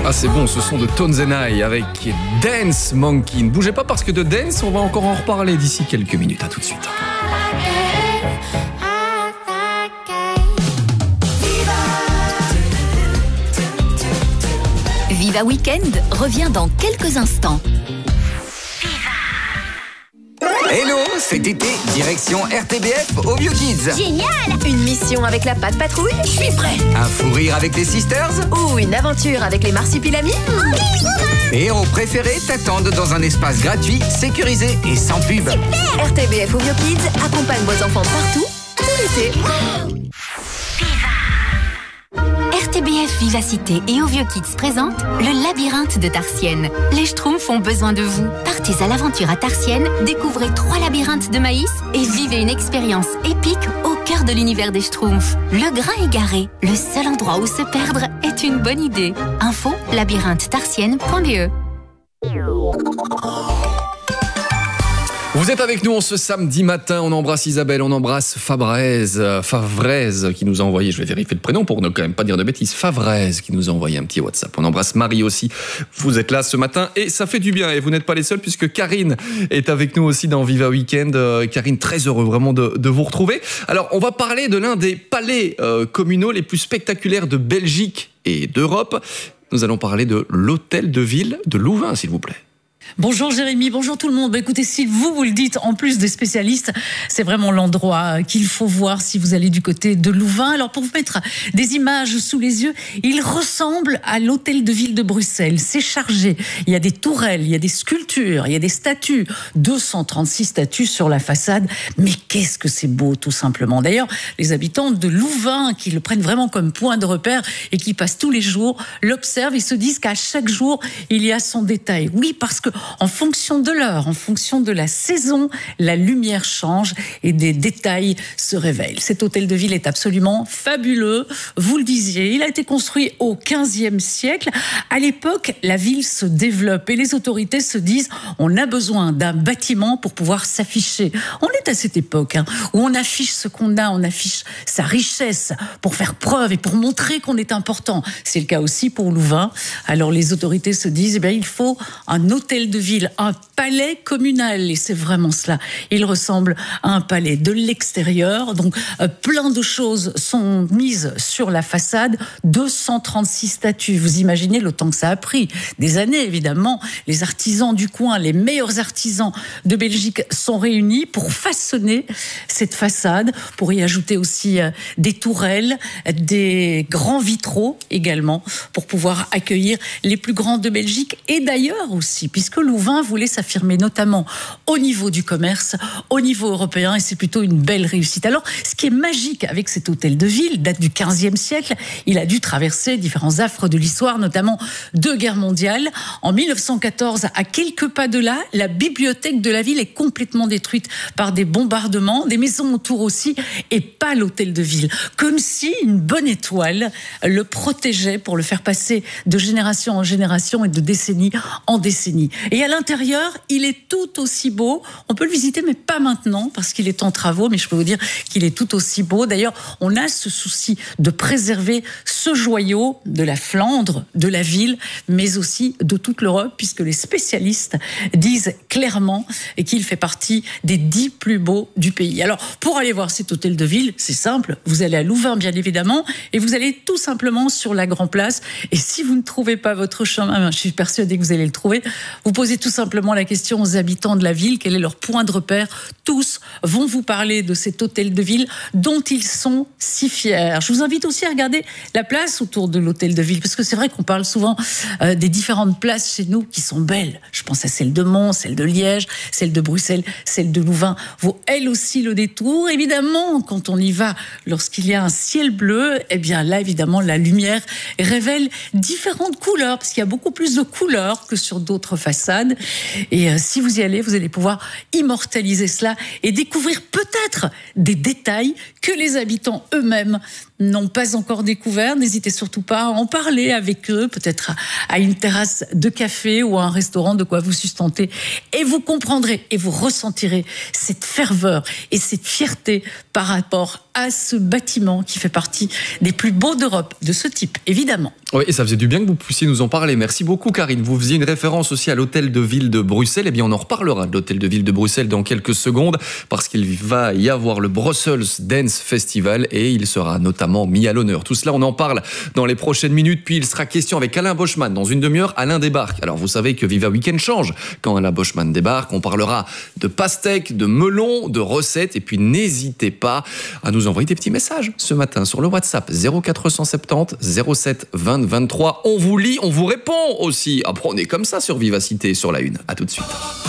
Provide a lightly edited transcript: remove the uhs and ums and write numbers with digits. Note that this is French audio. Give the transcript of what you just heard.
Ah c'est bon, ce son de Tones and I avec Dance Monkey. Ne bougez pas parce que de dance, on va encore en reparler d'ici quelques minutes. À tout de suite. Viva Weekend revient dans quelques instants. Hello, cet été, direction RTBF au Vieux Kids. Génial! Une mission avec la Patte Patrouille? Je suis prêt! Un fou rire avec les Sisters. Ou une aventure avec les Marsupilamis? Les héros préférés t'attendent dans un espace gratuit, sécurisé et sans pub. Super! RTBF au Vieux Kids accompagne vos enfants partout, tout l'été. RTBF Vivacité et Au Vieux Kids présente le labyrinthe de Tarsienne. Les Schtroumpfs ont besoin de vous. Partez à l'aventure à Tarsienne, découvrez 3 labyrinthes de maïs et vivez une expérience épique au cœur de l'univers des Schtroumpfs. Le grain égaré, le seul endroit où se perdre est une bonne idée. Info labyrinthe-tarsienne.be. Vous êtes avec nous en ce samedi matin, on embrasse Isabelle, on embrasse Favrez qui nous a envoyé, je vais vérifier le prénom pour ne quand même pas dire de bêtises, Favrez qui nous a envoyé un petit WhatsApp. On embrasse Marie aussi, vous êtes là ce matin et ça fait du bien et vous n'êtes pas les seuls puisque Karine est avec nous aussi dans Viva Weekend. Karine, très heureux vraiment de vous retrouver. Alors on va parler de l'un des palais communaux les plus spectaculaires de Belgique et d'Europe. Nous allons parler de l'hôtel de ville de Louvain, s'il vous plaît. Bonjour Jérémy, bonjour tout le monde. Écoutez, si vous le dites, en plus des spécialistes, c'est vraiment l'endroit qu'il faut voir si vous allez du côté de Louvain. Alors pour vous mettre des images sous les yeux, il ressemble à l'hôtel de ville de Bruxelles. C'est chargé, il y a des tourelles, il y a des sculptures, il y a des statues. 236 statues sur la façade. Mais qu'est-ce que c'est beau tout simplement. D'ailleurs, les habitants de Louvain qui le prennent vraiment comme point de repère et qui passent tous les jours, l'observent et se disent qu'à chaque jour, il y a son détail. Oui, parce que en fonction de l'heure, en fonction de la saison, la lumière change et des détails se révèlent. Cet hôtel de ville est absolument fabuleux. Vous le disiez, il a été construit au XVe siècle. À l'époque, la ville se développe et les autorités se disent on a besoin d'un bâtiment pour pouvoir s'afficher. On est à cette époque où on affiche ce qu'on a, on affiche sa richesse pour faire preuve et pour montrer qu'on est important. C'est le cas aussi pour Louvain. Alors les autorités se disent il faut un hôtel de ville, un palais communal, et c'est vraiment cela. Il ressemble à un palais de l'extérieur, donc plein de choses sont mises sur la façade, 236 statues. Vous imaginez le temps que ça a pris, des années évidemment. Les artisans du coin, les meilleurs artisans de Belgique sont réunis pour façonner cette façade, pour y ajouter aussi des tourelles, des grands vitraux également, pour pouvoir accueillir les plus grands de Belgique et d'ailleurs aussi, puisque Louvain voulait s'affirmer notamment au niveau du commerce, au niveau européen, et c'est plutôt une belle réussite. Alors, ce qui est magique avec cet hôtel de ville, date du XVe siècle, il a dû traverser différents affres de l'histoire, notamment 2 guerres mondiales. En 1914, à quelques pas de là, la bibliothèque de la ville est complètement détruite par des bombardements, des maisons autour aussi, et pas l'hôtel de ville. Comme si une bonne étoile le protégeait pour le faire passer de génération en génération et de décennie en décennie. Et à l'intérieur, il est tout aussi beau. On peut le visiter, mais pas maintenant, parce qu'il est en travaux, mais je peux vous dire qu'il est tout aussi beau. D'ailleurs, on a ce souci de préserver ce joyau de la Flandre, de la ville, mais aussi de toute l'Europe, puisque les spécialistes disent clairement qu'il fait partie des 10 plus beaux du pays. Alors, pour aller voir cet hôtel de ville, c'est simple. Vous allez à Louvain, bien évidemment, et vous allez tout simplement sur la Grand Place. Et si vous ne trouvez pas votre chemin, je suis persuadée que vous allez le trouver, vous posez tout simplement la question aux habitants de la ville, quel est leur point de repère. Tous vont vous parler de cet hôtel de ville dont ils sont si fiers. Je vous invite aussi à regarder la place autour de l'hôtel de ville, parce que c'est vrai qu'on parle souvent des différentes places chez nous qui sont belles. Je pense à celle de Mons, celle de Liège, celle de Bruxelles, celle de Louvain. Vaut elle aussi le détour. Évidemment, quand on y va, lorsqu'il y a un ciel bleu, là, évidemment, la lumière révèle différentes couleurs, parce qu'il y a beaucoup plus de couleurs que sur d'autres façades. Et si vous y allez, vous allez pouvoir immortaliser cela et découvrir peut-être des détails que les habitants eux-mêmes n'ont pas encore découvert, n'hésitez surtout pas à en parler avec eux, peut-être à une terrasse de café ou à un restaurant, de quoi vous sustenter. Et vous comprendrez et vous ressentirez cette ferveur et cette fierté par rapport à ce bâtiment qui fait partie des plus beaux d'Europe, de ce type, évidemment. Oui, et ça faisait du bien que vous puissiez nous en parler. Merci beaucoup, Karine. Vous faisiez une référence aussi à l'hôtel de ville de Bruxelles. Eh bien, on en reparlera de l'hôtel de ville de Bruxelles dans quelques secondes, parce qu'il va y avoir le Brussels Dance Festival et il sera notamment mis à l'honneur. Tout cela, on en parle dans les prochaines minutes. Puis il sera question avec Alain Boschman. Dans une demi-heure, Alain débarque. Alors, vous savez que Viva Weekend change quand Alain Boschman débarque. On parlera de pastèques, de melons, de recettes. Et puis, n'hésitez pas à nous envoyer des petits messages ce matin sur le WhatsApp 0470 07 20 23. On vous lit, on vous répond aussi. Après, on est comme ça sur Vivacité, sur la une. À tout de suite.